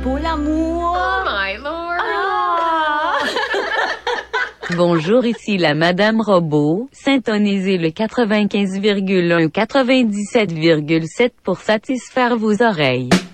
beau l'amour. Oh my lord. Ah! Bonjour, ici la Madame Robot. Syntonisez le 95,1 97,7 pour satisfaire vos oreilles.